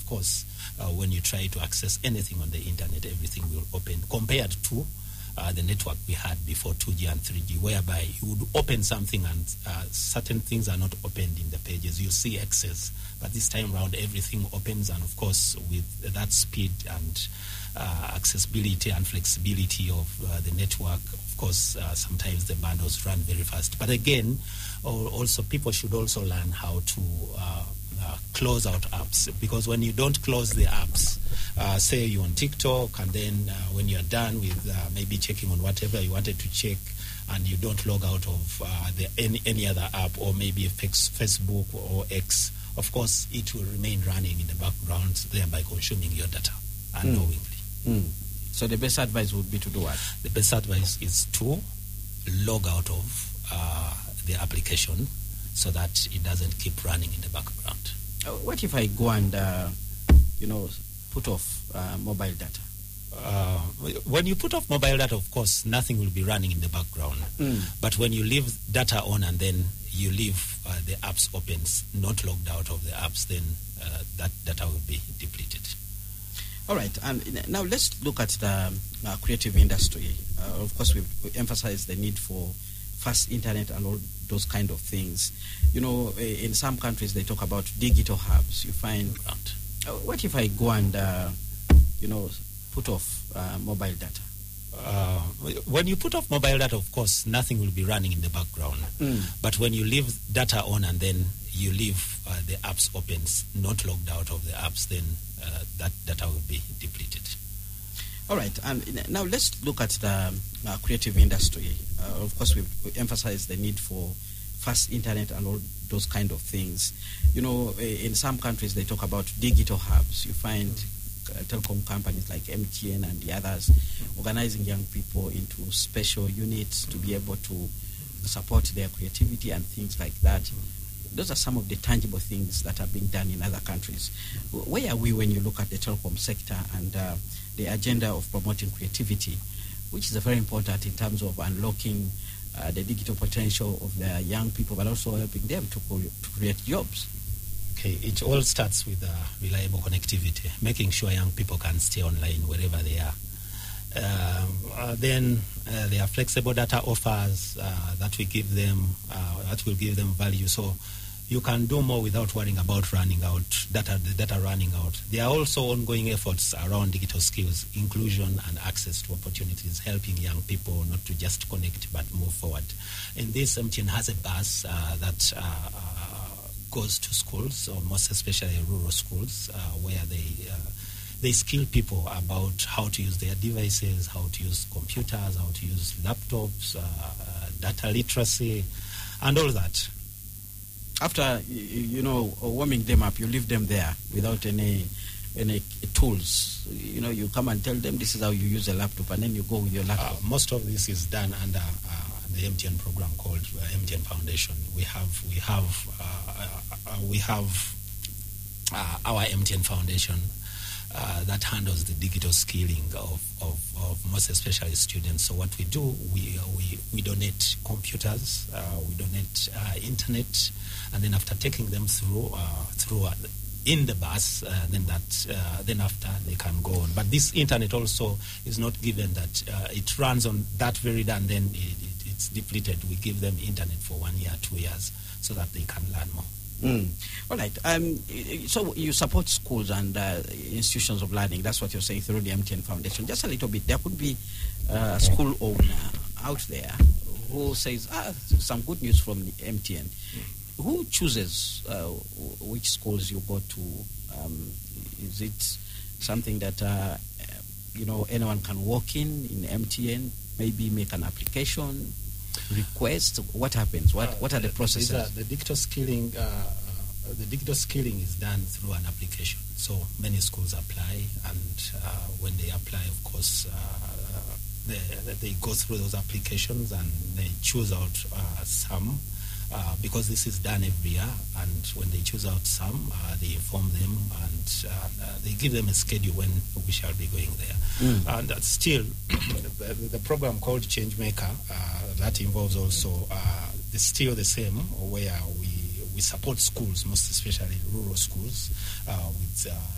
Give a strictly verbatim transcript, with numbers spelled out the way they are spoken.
course, uh, when you try to access anything on the internet, everything will open, compared to uh, the network we had before two G and three G, whereby you would open something and uh, certain things are not opened in the pages. You see excess. But this time around, everything opens, and of course, with that speed and uh, accessibility and flexibility of uh, the network, of course, uh, sometimes the bundles run very fast. But again, also people should also learn how to uh, uh, close out apps, because when you don't close the apps, uh, say you're on TikTok, and then uh, when you're done with uh, maybe checking on whatever you wanted to check, and you don't log out of uh, the, any, any other app, or maybe Facebook or X, of course, it will remain running in the background, thereby consuming your data unknowingly. Mm. Mm. So the best advice would be to do what? The best advice is to log out of uh, the application so that it doesn't keep running in the background. Uh, what if I go and, uh, you know, put off uh, mobile data? Uh, when you put off mobile data, of course, nothing will be running in the background. Mm. But when you leave data on and then you leave uh, the apps open, not logged out of the apps, then uh, that data will be depleted. All right. Um, now let's look at the uh, creative industry. Uh, of course, we've emphasized the need for fast internet and all those kind of things. You know, in some countries they talk about digital hubs. You find, uh, what if I go and, uh, you know, put off uh, mobile data? Uh, when you put off mobile data, of course, nothing will be running in the background. Mm. But when you leave data on and then you leave uh, the apps open, not logged out of the apps, then uh, that data will be depleted. All right. And now let's look at the uh, creative industry. Uh, of course, we've emphasized the need for fast internet and all those kind of things. You know, in some countries they talk about digital hubs. You find uh, telecom companies like M T N and the others organizing young people into special units to be able to support their creativity and things like that. Those are some of the tangible things that are being done in other countries. Where are we when you look at the telecom sector and uh, the agenda of promoting creativity, which is very important in terms of unlocking uh, the digital potential of the young people, but also helping them to, co- to create jobs? Okay, it all starts with uh, reliable connectivity, making sure young people can stay online wherever they are. Uh, uh, then uh, there are flexible data offers uh, that we give them, uh, that will give them value. So you can do more without worrying about running out, data, the data running out. There are also ongoing efforts around digital skills, inclusion and access to opportunities, helping young people not to just connect but move forward. In this, M T N has a bus uh, that uh, uh, goes to schools, or most especially rural schools, uh, where they uh, they skill people about how to use their devices, how to use computers, how to use laptops, uh, uh, data literacy, and all that. After, you know, warming them up, you leave them there without any any tools. You know, you come and tell them this is how you use a laptop, and then you go with your laptop. Uh, most of this is done under uh, the M T N program called uh, M T N Foundation. We have we have uh, uh, we have uh, our M T N Foundation uh, that handles the digital skilling of, of, of most especially students. So what we do, we we, we donate computers, uh, we donate uh, internet, and then after taking them through uh, through uh, in the bus, uh, then that uh, then after they can go on. But this internet also is not given that uh, it runs on that very day and then it, it, it's depleted. We give them internet for one year, two years, so that they can learn more. Mm. All right. Um, so you support schools and uh, institutions of learning. That's what you're saying through the M T N Foundation. Just a little bit. There could be uh, a school owner out there who says, ah, some good news from the M T N. Mm. Who chooses uh, which schools you go to? Um, is it something that uh, you know anyone can walk in in M T N? Maybe make an application, request. What happens? What What are the processes? Uh, the digital skilling. Uh, uh, the digital skilling is done through an application. So many schools apply, and uh, when they apply, of course, uh, they, they go through those applications and they choose out uh, some. Uh, because this is done every year, and when they choose out some, uh, they inform them and uh, uh, they give them a schedule when we shall be going there. Mm. And uh, still, the, the program called Changemaker, uh, that involves also uh, the, still the same, where we we support schools, most especially rural schools, uh, with uh,